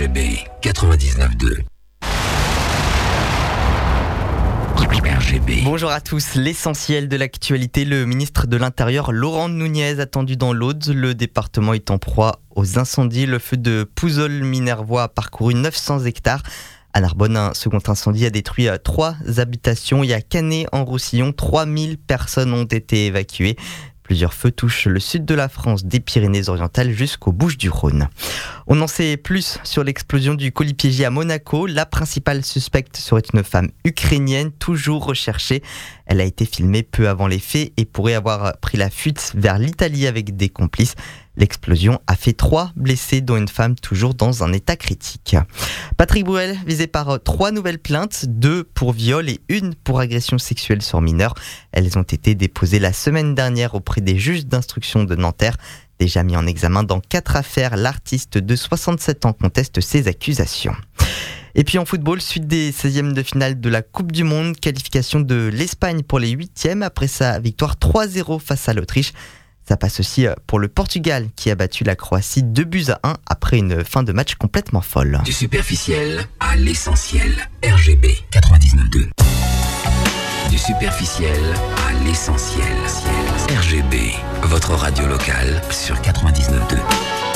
RGB 99.2. RGB. Bonjour à tous, l'essentiel de l'actualité, le ministre de l'Intérieur Laurent Nunez attendu dans l'Aude. Le département est en proie aux incendies. Le feu de Pouzol-Minervois a parcouru 900 hectares. À Narbonne, un second incendie a détruit 3 habitations et à Canet, en Roussillon, 3000 personnes ont été évacuées. Plusieurs feux touchent le sud de la France, des Pyrénées-Orientales jusqu'aux Bouches-du-Rhône. On en sait plus sur l'explosion du colis piégé à Monaco. La principale suspecte serait une femme ukrainienne, toujours recherchée. Elle a été filmée peu avant les faits et pourrait avoir pris la fuite vers l'Italie avec des complices. L'explosion a fait 3 blessés, dont une femme toujours dans un état critique. Patrick Bruel, visé par 3 nouvelles plaintes, 2 pour viol et 1 pour agression sexuelle sur mineur. Elles ont été déposées la semaine dernière auprès des juges d'instruction de Nanterre. Déjà mis en examen dans 4 affaires, l'artiste de 67 ans conteste ces accusations. Et puis en football, suite des 16e de finale de la Coupe du Monde, qualification de l'Espagne pour les 8e après sa victoire 3-0 face à l'Autriche. Ça passe aussi pour le Portugal qui a battu la Croatie 2-1 après une fin de match complètement folle. Du superficiel à l'essentiel. RGB 99.2. Du superficiel à l'essentiel. RGB, votre radio locale sur 99.2.